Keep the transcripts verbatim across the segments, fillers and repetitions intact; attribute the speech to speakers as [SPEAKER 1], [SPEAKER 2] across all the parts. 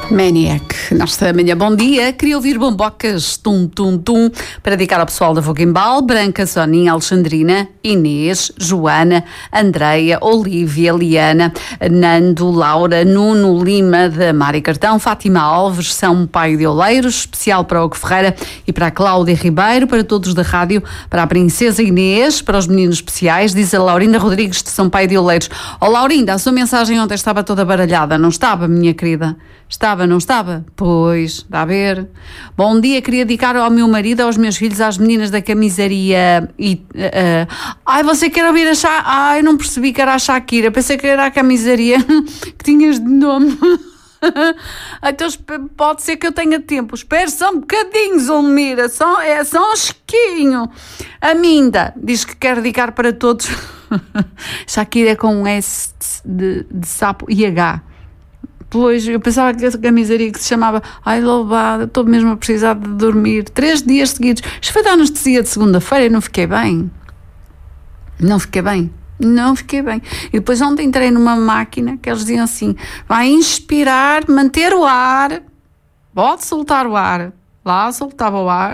[SPEAKER 1] Maniac, nesta manhã, bom dia. Queria ouvir bombocas, tum, tum, tum, para dedicar ao pessoal da Voguembal, Branca, Soninha, Alexandrina, Inês, Joana, Andreia, Olívia, Liana, Nando, Laura, Nuno, Lima, da Mari Cartão, Fátima Alves, São Pai de Oleiros, especial para o Hugo Ferreira e para a Cláudia Ribeiro, para todos da rádio, para a Princesa Inês, para os meninos especiais, diz a Laurinda Rodrigues de São Pai de Oleiros. Ó Laurinda, a sua mensagem ontem estava toda baralhada, não estava, minha querida? Estava, não estava? Pois, dá a ver. Bom dia, queria dedicar ao meu marido, aos meus filhos, às meninas da camisaria e... Uh, ai, você quer ouvir a Shakira? Ai, não percebi que era a Shakira, pensei que era a camisaria que tinhas de nome. Então pode ser que eu tenha tempo. Espera só um bocadinho, Zulmira, só, é só um chiquinho. A Minda diz que quer dedicar para todos. Shakira é com um S de, de sapo e H. Pois, eu pensava que a camisaria que se chamava ai, louvada, estou mesmo a precisar de dormir três dias seguidos. Isto foi da anestesia de segunda-feira e não fiquei bem. Não fiquei bem. Não fiquei bem. E depois ontem entrei numa máquina que eles diziam assim, vai inspirar, manter o ar, pode soltar o ar. Lá soltava o ar.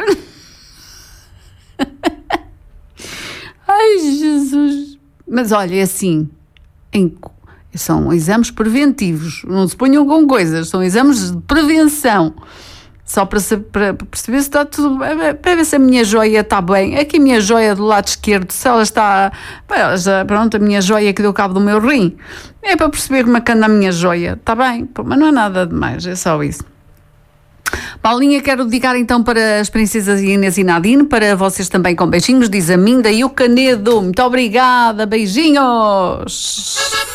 [SPEAKER 1] Ai, Jesus. Mas olha, é assim, em são exames preventivos, não se ponham com coisas, são exames de prevenção, só para, para, para perceber se está tudo bem, para ver se a minha joia está bem. Aqui a minha joia do lado esquerdo, se ela está, já, pronto, a minha joia que deu cabo do meu rim, é para perceber como é que anda a minha joia, está bem, mas não é nada demais, é só isso. Paulinha, quero dedicar então para as princesas Inês e Nadine, para vocês também com beijinhos, diz a Minda e o Canedo. Muito obrigada, beijinhos!